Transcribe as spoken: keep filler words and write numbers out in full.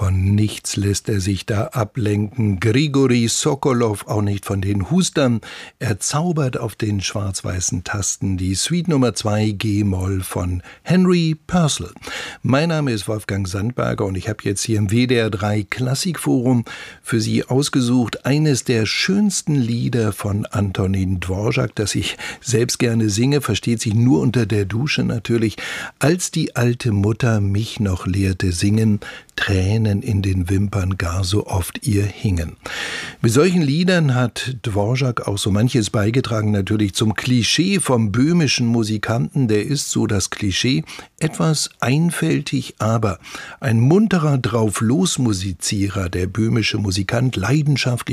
Von nichts lässt er sich da ablenken. Grigori Sokolow, auch nicht von den Hustern. Er zaubert auf den schwarz-weißen Tasten die Suite Nummer zwei G-Moll von Henry Purcell. Mein Name ist Wolfgang Sandberger und ich habe jetzt hier im W D R drei Klassikforum für Sie ausgesucht eines der schönsten Lieder von Antonin Dvorak, das ich selbst gerne singe, versteht sich nur unter der Dusche natürlich. Als die alte Mutter mich noch lehrte singen, Tränen in den Wimpern gar so oft ihr hingen. Mit solchen Liedern hat Dvorak auch so manches beigetragen, natürlich zum Klischee vom böhmischen Musikanten. Der ist so das Klischee, etwas einfältig, aber ein munterer Drauflos-Musizierer, der böhmische Musikant, leidenschaftlich